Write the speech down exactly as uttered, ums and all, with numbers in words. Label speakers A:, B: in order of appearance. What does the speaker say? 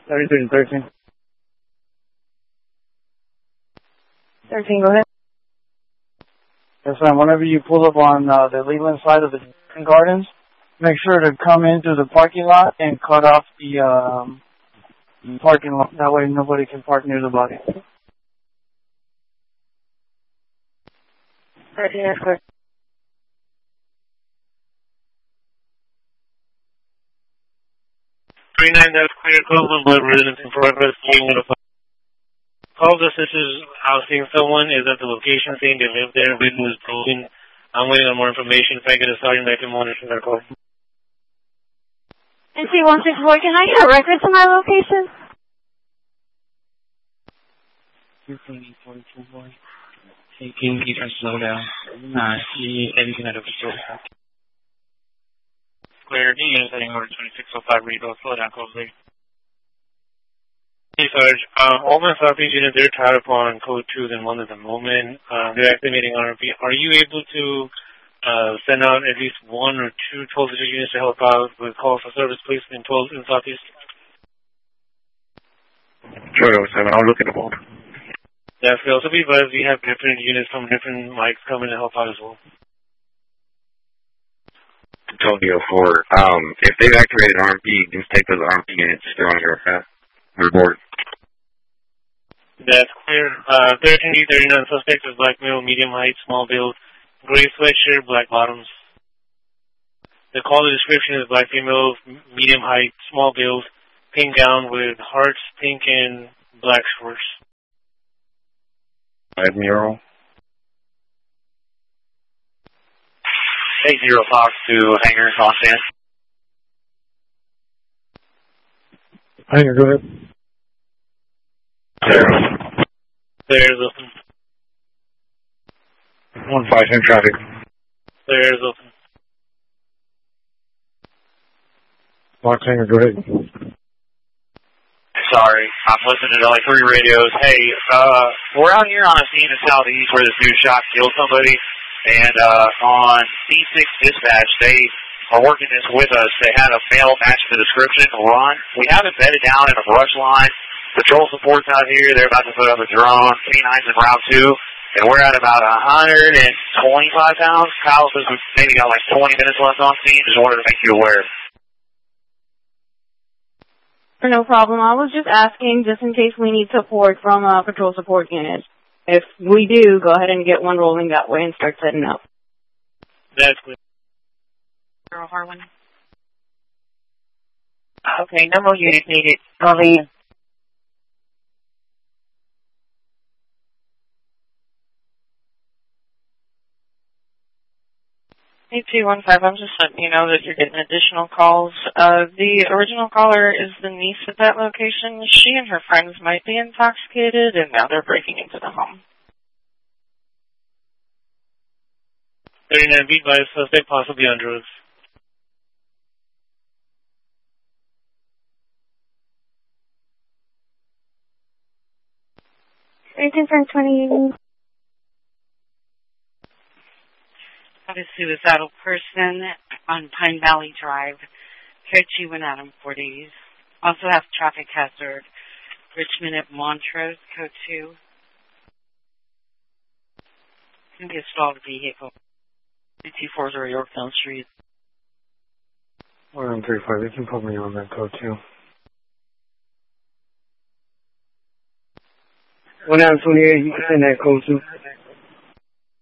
A: thirty-three and thirteen.
B: thirteen, go ahead.
A: Yes, ma'am. Whenever you pull up on uh, the Leland side of the Gardens, make sure to come into the parking lot and cut off the um, parking lot. That way nobody can park near the body.
B: thirteen, that's correct.
C: three nine, that's clear. Cleveland Blood residence in progress. Call us. This is I'll seeing someone is at the location saying they live there. Window is broken. I'm waiting on more information. If I get a starting, I can monitor their call.
B: N C one six four, can I get a record to my location?
A: fifteen forty-two, boy. Taking, he tries to slow down. Nah, he, everything out of the store.
C: Square D, heading over twenty-six oh five, read, slow down, close late. Hey, Sarge, uh, all my South Beach units, they're tied up on code two in one at the moment. Uh, they're activating R M P. Are you able to uh, send out at least one or two twelve-digit units to help out with calls for service, please, in twelve in Southeast?
D: Sure, I'll look at the board.
C: That's good. Also be advised we have different units from different mics coming to help out as well.
D: Antonio four, um, if they've activated R M P, just take those R M P units. They're on your, uh, your board.
C: That's clear. Uh, thirteen D thirty-nine suspects is black male, medium height, small build, gray sweatshirt, black bottoms. The call description is black female, medium height, small build, pink gown with hearts, pink and black shorts.
D: Five mural.
E: Eight zero Fox to Hangar, Los Angeles.
A: Hangar, go ahead.
C: There. There's open.
D: One five in traffic.
C: There's open.
A: Fox Hangar, go ahead.
E: Sorry, I'm listening to like three radios. Hey, uh, we're out here on a scene in Southeast where this dude shot and killed somebody, and uh, on C six dispatch, they are working this with us. They had a male match the description, Ron. We have it bedded down in a brush line. Patrol support's out here. They're about to put up a drone. K nine's in round two, and we're at about one hundred twenty-five pounds. Kyle says we've maybe got like twenty minutes left on scene. Just wanted to make you aware.
B: No problem. I was just asking just in case we need support from a patrol support unit. If we do, go ahead and get one rolling that way and start setting up.
C: That's good.
F: Zero Harlan. Okay, no more units needed. Early. eight two one five, I'm just letting you know that you're getting additional calls. Uh, the original caller is the niece at that location. She and her friends might be intoxicated, and now they're breaking into the home.
C: thirty-nine beat by a suspect, possibly on drugs.
B: eighteen from twenty.
F: Got a suicidal person on Pine Valley Drive, code two and Adam forties. Also have traffic hazard, Richmond at Montrose, code two. Can be a stalled vehicle. two four zero Yorktown Street.
A: one three five, you can put me on that code too. one nine twenty-eight, you can send that code too.